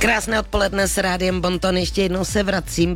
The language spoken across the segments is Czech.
Krásné odpoledne s Rádiem Bonton. Ještě jednou se vracím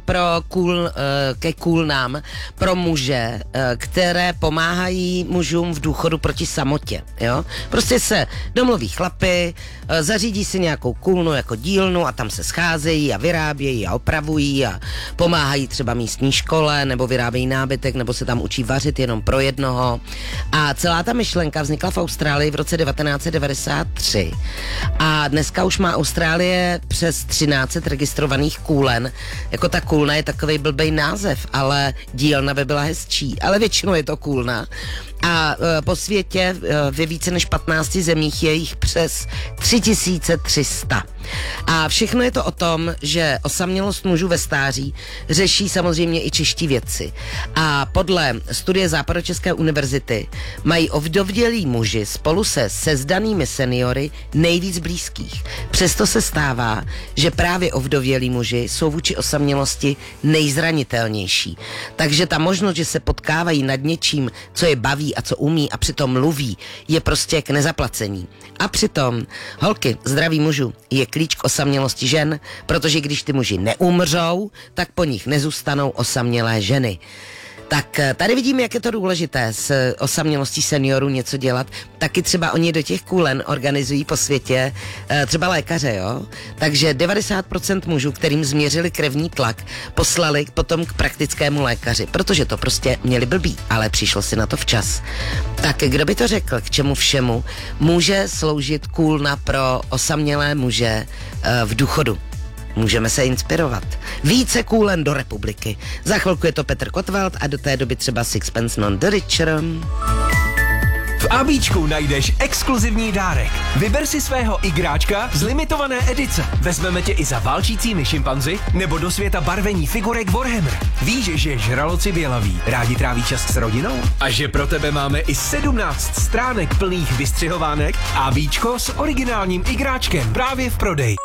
ke kůlnám pro muže, které pomáhají mužům v důchodu proti samotě. Jo? Prostě se domluví chlapy, zařídí si nějakou kůlnu jako dílnu a tam se scházejí a vyrábějí a opravují a pomáhají třeba místní škole nebo vyrábějí nábytek nebo se tam učí vařit jenom pro jednoho. A celá ta myšlenka vznikla v Austrálii v roce 1993 a dneska už má Austrálie přes 1300 registrovaných kůlen. Jako ta kůlna je takovej blbej název, ale dílna by byla hezčí, ale většinou je to kůlna. A po světě ve více než 15 zemích je jich přes 3300. A všechno je to o tom, že osamělost mužů ve stáří řeší samozřejmě i čeští vědci. A podle studie Západočeské univerzity mají ovdovělí muži spolu se sezdanými seniory nejvíc blízkých. Přesto se stává, že právě ovdovělí muži jsou vůči osamělosti nejzranitelnější. Takže ta možnost, že se potkávají nad něčím, co je baví a co umí a přitom mluví, je prostě k nezaplacení. A přitom, holky, zdraví mužů je klíč k osamělosti žen, protože když ty muži neumřou, tak po nich nezůstanou osamělé ženy. Tak tady vidíme, jak je to důležité s osamělostí seniorů něco dělat. Taky třeba oni do těch kůlen organizují po světě třeba lékaře, jo? Takže 90% mužů, kterým změřili krevní tlak, poslali potom k praktickému lékaři, protože to prostě měli blbý, ale přišlo si na to včas. Tak kdo by to řekl, k čemu všemu může sloužit kůlna pro osamělé muže v důchodu? Můžeme se inspirovat. Více kůlen do republiky. Za chvilku je to Petr Kotveld a do té doby třeba Sixpence None the Richer. V ABčku najdeš exkluzivní dárek. Vyber si svého igráčka z limitované edice. Vezmeme tě i za válčícími šimpanzi nebo do světa barvení figurek Warhammer. Víš, že žraloci bělaví rádi tráví čas s rodinou? A že pro tebe máme i 17 stránek plných vystřihovánek? ABčko s originálním igráčkem právě v prodeji.